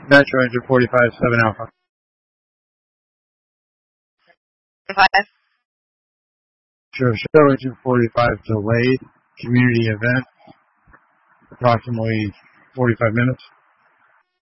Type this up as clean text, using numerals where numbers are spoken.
Metro Engine 45, 7 Alpha. 5. Show Engine 45 delayed. Community event. Approximately 45 minutes.